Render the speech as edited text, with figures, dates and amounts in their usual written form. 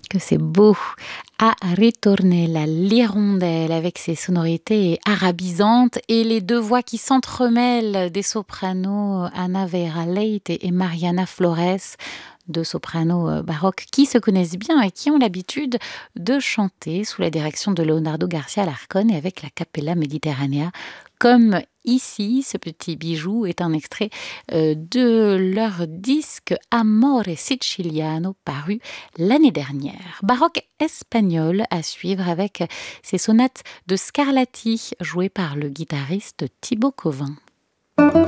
Que c'est beau à ritourner l'hirondelle avec ses sonorités arabisantes et les deux voix qui s'entremêlent des sopranos Anna Vera Leite et Mariana Flores, deux sopranos baroques qui se connaissent bien et qui ont l'habitude de chanter sous la direction de Leonardo Garcia Alarcón et avec la Capella Mediterranea, comme ici. Ce petit bijou est un extrait de leur disque Amore Siciliano paru l'année dernière. Baroque espagnol à suivre avec ces sonates de Scarlatti jouées par le guitariste Thibaut Covin.